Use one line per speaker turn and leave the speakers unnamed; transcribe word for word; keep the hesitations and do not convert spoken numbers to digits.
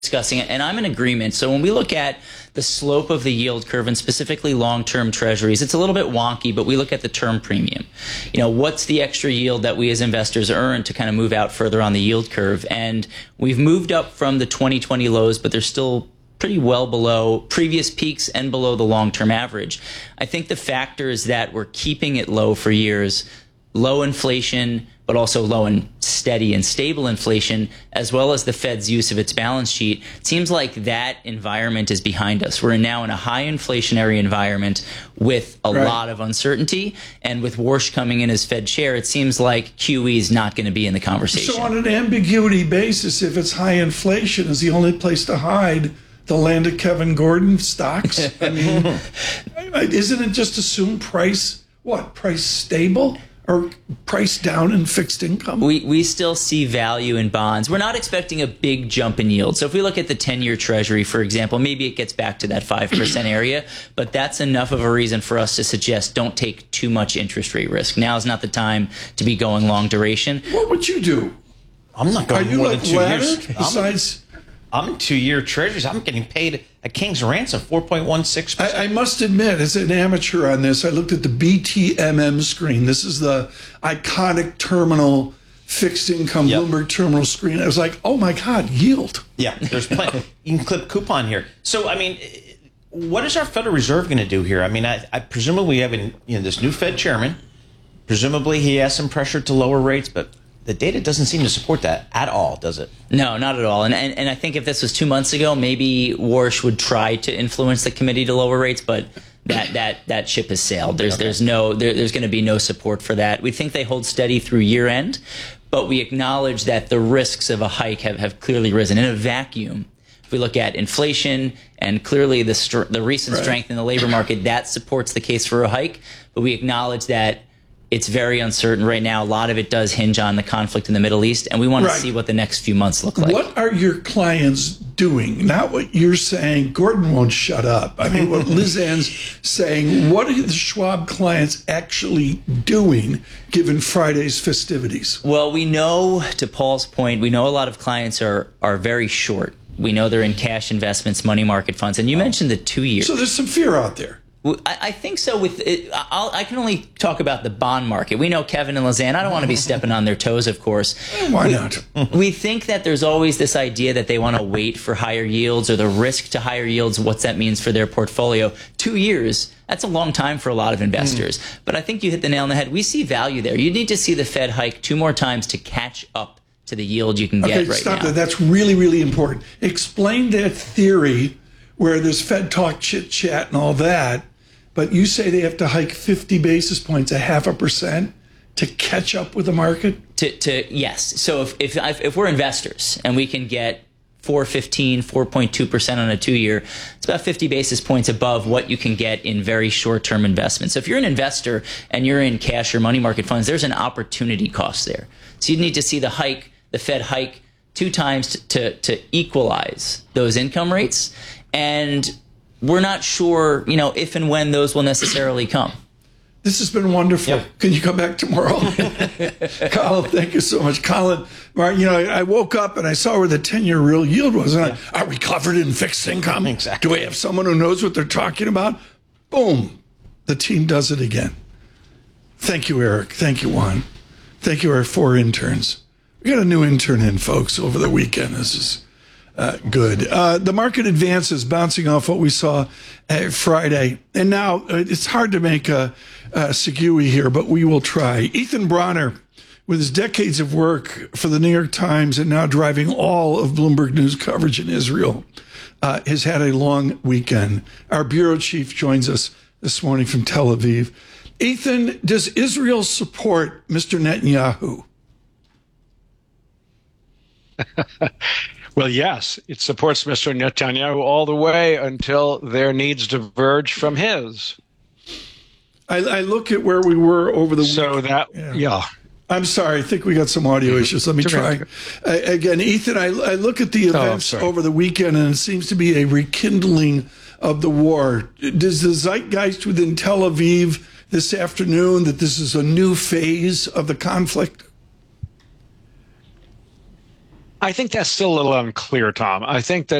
discussing it, and I'm in agreement. So when we look at the slope of the yield curve and specifically long-term treasuries, it's a little bit wonky, but we look at the term premium. You know, what's the extra yield that we as investors earn to kind of move out further on the yield curve? And we've moved up from the twenty twenty lows, but they're still pretty well below previous peaks and below the long-term average. I think the factor is that we're keeping it low for years, low inflation, but also low and steady and stable inflation, as well as the Fed's use of its balance sheet. It seems like that environment is behind us. We're now in a high inflationary environment with a right. lot of uncertainty. And with Warsh coming in as Fed chair, it seems like Q E is not going to be in the conversation.
So on an ambiguity basis, if it's high inflation, is the only place to hide the land of Kevin Gordon stocks? I mean, isn't it just assume price, what, price stable? Or price down in fixed income?
We we still see value in bonds. We're not expecting a big jump in yield. So if we look at the ten-year Treasury, for example, maybe it gets back to that five percent area, but that's enough of a reason for us to suggest don't take too much interest rate risk. Now is not the time to be going long duration.
What would you do?
I'm not going
Are you
more
like
than two
ladder,
years.
Besides...
I'm, I'm in two-year Treasuries. I'm getting paid a king's ransom, four point one six percent.
I, I must admit, as an amateur on this, I looked at the B T M M screen. This is the iconic terminal fixed income yep. Bloomberg terminal screen. I was like, oh, my God, yield.
Yeah, there's plenty. You can clip coupon here. So, I mean, what is our Federal Reserve going to do here? I mean, I, I presumably we have an, you know, this new Fed chairman. Presumably he has some pressure to lower rates, but the data doesn't seem to support that at all, does it?
No, not at all. And, and and I think if this was two months ago, maybe Warsh would try to influence the committee to lower rates, but that that that ship has sailed. There's okay. there's no there, there's going to be no support for that. We think they hold steady through year end, but we acknowledge that the risks of a hike have, have clearly risen in a vacuum. If we look at inflation and clearly the str- the recent right. strength in the labor market, that supports the case for a hike. But we acknowledge that it's very uncertain right now. A lot of it does hinge on the conflict in the Middle East, and we want right. to see what the next few months look like.
What are your clients doing? Not what you're saying. Gordon won't shut up. I mean, what Liz Ann's saying, what are the Schwab clients actually doing given Friday's festivities?
Well, we know, to Paul's point, we know a lot of clients are, are very short. We know they're in cash investments, money market funds, and you mentioned the two years.
So there's some fear out there.
I think so. With it, I'll, I can only talk about the bond market. We know Kevin and Lizanne. I don't want to be stepping on their toes, of course.
Why
we,
not?
We think that there's always this idea that they want to wait for higher yields or the risk to higher yields, what that means for their portfolio. Two years, that's a long time for a lot of investors. Mm. But I think you hit the nail on the head. We see value there. You need to see the Fed hike two more times to catch up to the yield you can get
okay,
right
stop
now.
That. That's really, really important. Explain that theory where there's Fed talk, chit chat, and all that. But you say they have to hike fifty basis points, a half a percent, to catch up with the market?
To, to yes. So if, if if we're investors and we can get four fifteen, four point two percent on a two-year, it's about fifty basis points above what you can get in very short-term investments. So if you're an investor and you're in cash or money market funds, there's an opportunity cost there. So you need to see the hike, the Fed hike two times to, to, to equalize those income rates. And we're not sure, you know, if and when those will necessarily come.
This has been wonderful.
Yep.
Can you come back tomorrow? Colin, thank you so much. Colin, Martin, you know, I woke up and I saw where the ten-year real yield was. And yeah. I, are we covered in fixed income?
Exactly.
Do we have someone who knows what they're talking about? Boom. The team does it again. Thank you, Eric. Thank you, Juan. Thank you, our four interns. We got a new intern in, folks, over the weekend. This is Uh, good. Uh, the market advances, bouncing off what we saw uh, Friday. And now uh, it's hard to make a, a segue here, but we will try. Ethan Bronner, with his decades of work for the New York Times and now driving all of Bloomberg News coverage in Israel, uh, has had a long weekend. Our bureau chief joins us this morning from Tel Aviv. Ethan, does Israel support Mister Netanyahu?
Well, yes, it supports Mister Netanyahu all the way until their needs diverge from his.
I, I look at where we were over the week.
So that, yeah. yeah.
I'm sorry. I think we got some audio issues. Let me try. Uh, again, Ethan, I, I look at the events oh, over the weekend, and it seems to be a rekindling of the war. Does the zeitgeist within Tel Aviv this afternoon that this is a new phase of the conflict?
I think that's still a little unclear, Tom. I think that